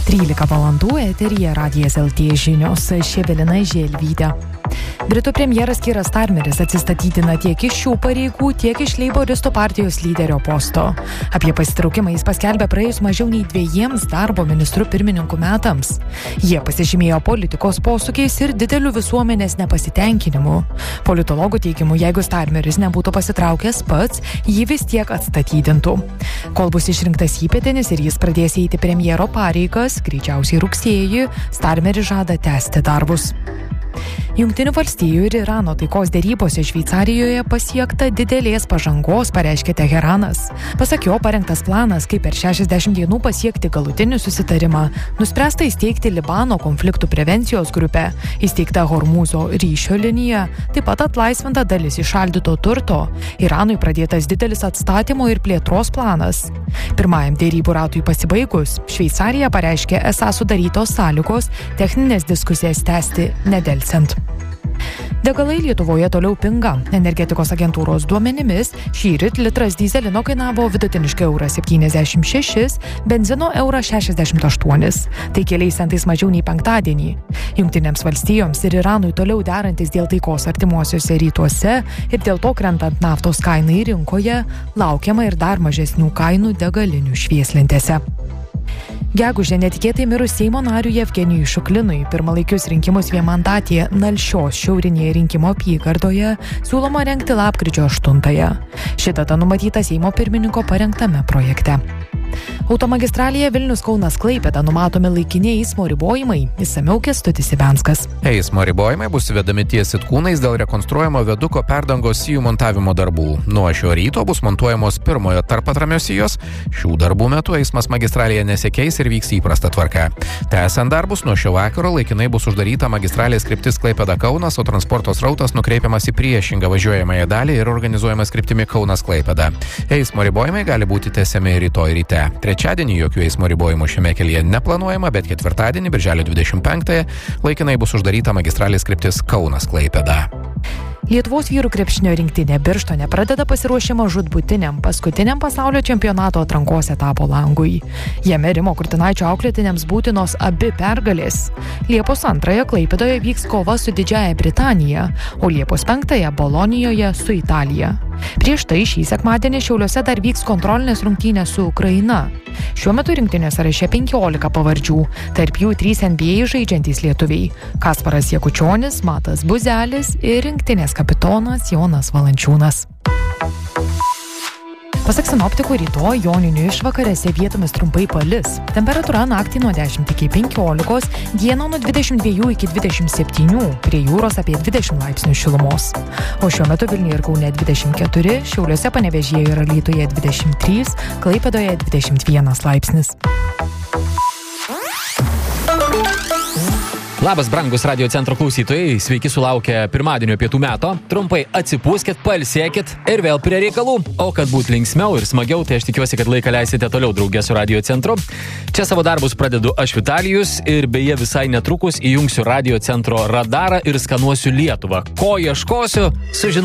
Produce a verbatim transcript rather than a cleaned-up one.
trylika valandų eteryje Radijas L T žinios, Ševelina Želvytė. Britų premjeras Kieras Starmeris atsistatydina tiek iš šių pareigų, tiek iš Leiboristų partijos lyderio posto. Apie pasitraukimą jis paskelbė praėjus mažiau nei dviejiems darbo ministrų pirmininkų metams. Jie pasižymėjo politikos posūkiais ir dideliu visuomenės nepasitenkinimu. Politologų teigimu, jeigu Starmeris nebūtų pasitraukęs pats, jį vis tiek atstatydintų. Kol bus išrinktas įpėdinis ir jis pradės eiti premjero pareigas, greičiausiai rugsėjį, Starmeris žada tęsti darbus. Jungtinių valstijų ir Irano taikos derybose Šveicarijoje pasiekta didelės pažangos, pareiškė Teheranas. Pasak jo, parengtas planas, kaip per šešiasdešimt dienų pasiekti galutinį susitarimą. Nuspręsta įsteigti Libano konfliktų prevencijos grupę, įsteigta Hormūzo ryšio linija, taip pat atlaisvinta dalis įšaldyto turto. Iranui pradėtas didelis atstatymo ir plėtros planas. Pirmajam derybų ratui pasibaigus, Šveicarija pareiškė esą sudarytos sąlygos techninės diskusijas tęsti nedelsiant. Degalai Lietuvoje toliau pinga. Energetikos agentūros duomenimis šįryt litras dyzelino kainavo vidutiniškai eurą septyniasdešimt šešis, benzino eurą šešiasdešimt aštuonis. Tai keliais centais mažiau nei penktadienį. Jungtinėms valstijoms ir Iranui toliau derantis dėl taikos artimuosiuose rytuose ir dėl to krentant naftos kainai rinkoje, laukiama ir dar mažesnių kainų degalinių švieslentėse. Gegužę netikėtai mirus Seimo nariui Jevgenijui Šuklinui pirmalaikius rinkimus vienmandatėje Nalšios šiaurinėje rinkimo apygardoje siūloma rengti lapkričio aštuntąją. Ši data numatyta Seimo pirmininko parengtame projekte. Automagistralėje Vilnius-Kaunas-Klaipėda numatomi laikini eismo ribojimai, išsamiau Kęstutis Ivenskas. Eismo ribojimai bus vedami ties Sitkūnais dėl rekonstruojamo viaduko perdangos sijų montavimo darbų. Nuo šio ryto bus montuojamos pirmojo tarpatramio sijos. Šių darbų metu eismas magistralėje nesikeis ir vyks įprasta tvarka. Tęsiant darbus, nuo šio vakaro laikinai bus uždaryta magistralės kryptis Klaipėda-Kaunas, o transporto srautas nukreipiamas į priešingą važiuojamąją dalį ir organizuojamas kryptimi Kaunas-Klaipėda. Eismo ribojimai gali būti tęsiami rytoj ryte. Trečiadienį jokių eismo ribojimų šiame kelyje neplanuojama, bet ketvirtadienį, birželio dvidešimt penktąją, laikinai bus uždaryta magistralės kryptis Kaunas-Klaipėda. Lietuvos vyrų krepšinio rinktinė Birštone pradeda pasiruošimą žūtbūtiniam paskutiniam pasaulio čempionato atrankos etapo langui. Jame Rimo Kurtinaičio auklėtiniams būtinos abi pergalės. Liepos antrąją Klaipėdoje vyks kova su Didžiąja Britanija, o Liepos penktąją Bolonijoje su Italija. Prieš tai šį sekmadienį Šiauliuose dar vyks kontrolinės rungtynės su Ukraina. Šiuo metu rinktinės sąraše penkiolika pavardžių, tarp jų trys N B A žaidžiantys lietuviai – Kasparas Jakučionis, Matas Buzelis ir rinktinės kapitonas Jonas Valančiūnas. Pasak sinoptikų, rytoj joninių išvakarėse vietomis trumpai palis. Temperatūra naktį nuo dešimt iki penkiolikos, dieną nuo dvidešimt dviejų iki dvidešimt septynių, prie jūros apie dvidešimt laipsnių šilumos. O šiuo metu Vilniuje ir Kaune dvidešimt keturi, Šiauliuose, Panevėžyje ir Alytuje dvidešimt trys, Klaipėdoje dvidešimt vienas laipsnis. Labas, brangus Radio Centro klausytojai, sveiki sulaukę pirmadienio pietų meto. Trumpai atsipūskit, pailsėkit ir vėl prie reikalų. O kad būt linksmiau ir smagiau, tai aš tikiuosi, kad laiką leisite toliau drauge su Radio Centru. Čia savo darbus pradedu aš, Vitalijus, ir beje visai netrukus įjungsiu Radio Centro radarą ir skanuosiu Lietuvą. Ko ieškosiu, sužinosiu.